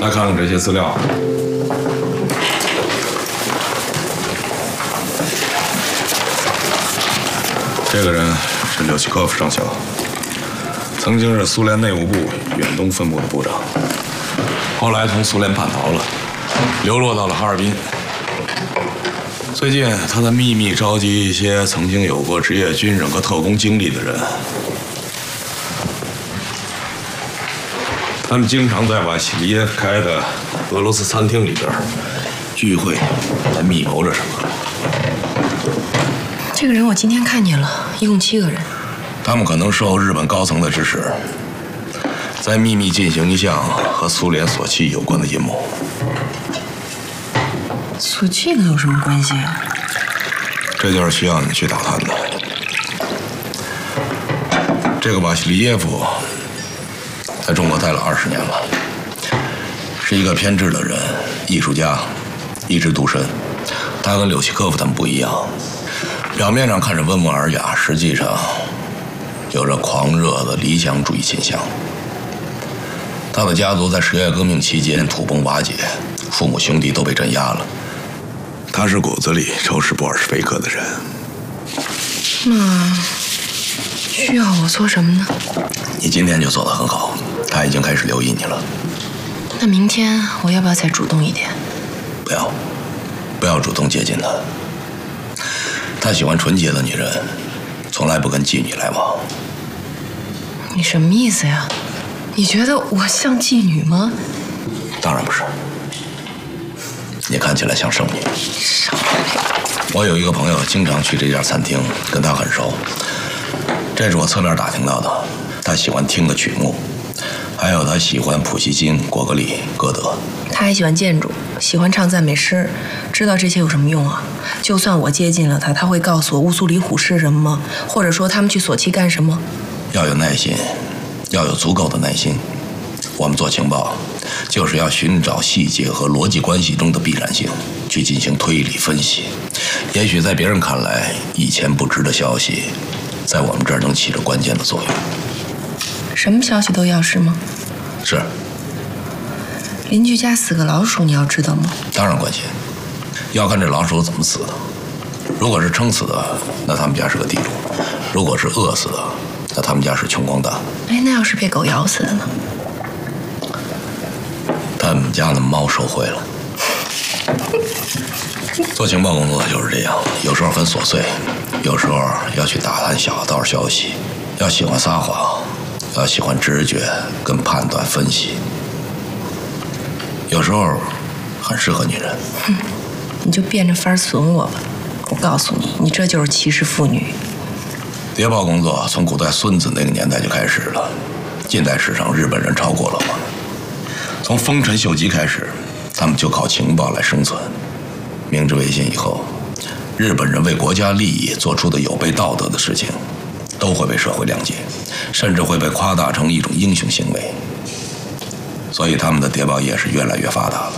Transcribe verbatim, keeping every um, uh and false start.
来看看这些资料。这个人是柳奇科夫上校，曾经是苏联内务部远东分部的部长，后来从苏联叛逃了，流落到了哈尔滨。最近，他在秘密召集一些曾经有过职业军人和特工经历的人，他们经常在瓦西里耶夫开的俄罗斯餐厅里边聚会，在密谋着什么。 这个人我今天看见了，一共七个人。 他们可能受日本高层的指使，在秘密进行一项和苏联索契有关的阴谋。 索契能有什么关系啊？ 这就是需要你去打探的。这个瓦西里耶夫在中国待了二十年了，是一个偏执的人，艺术家，一枝独身。他跟柳奇科夫他们不一样，表面上看着温文尔雅，实际上有着狂热的理想主义倾向。他的家族在十月革命期间土崩瓦解，父母兄弟都被镇压了。他是骨子里仇视布尔什维克的人。 那需要我做什么呢？ 你今天就做得很好，他已经开始留意你了。 那明天我要不要再主动一点？ 不要，不要主动接近他。他喜欢纯洁的女人，从来不跟妓女来往。 你什么意思呀？你觉得我像妓女吗？ 当然不是，你看起来像圣女。 少来！ 我有一个朋友经常去这家餐厅，跟他很熟。这是我侧面打听到的。他喜欢听的曲目，还有他喜欢普希金、果戈里、歌德。 他还喜欢建筑，喜欢唱赞美诗。知道这些有什么用啊？就算我接近了他，他会告诉我乌苏里虎是什么吗？或者说他们去索契干什么？ 要有耐心，要有足够的耐心。我们做情报，就是要寻找细节和逻辑关系中的必然性，去进行推理分析。也许在别人看来以前不知的消息，在我们这儿能起着关键的作用。 什么消息都要是吗？ 是。 邻居家死个老鼠，你要知道吗？ 当然关心，要看这老鼠怎么死的。如果是撑死的，那他们家是个地主；如果是饿死的，那他们家是穷光蛋。 哎，那要是被狗咬死的呢？ 他们家的猫受贿了。做情报工作就是这样，有时候很琐碎，有时候要去打探小道消息，要喜欢撒谎，要喜欢直觉跟判断分析，有时候很适合女人。 哼，你就变着法儿损我吧！我告诉你，你这就是歧视妇女。 谍报工作从古代孙子那个年代就开始了，近代史上日本人超过了我们。从丰臣秀吉开始，他们就靠情报来生存。明治维新以后，日本人为国家利益做出的有悖道德的事情，都会被社会谅解，甚至会被夸大成一种英雄行为。所以他们的谍报业是越来越发达了。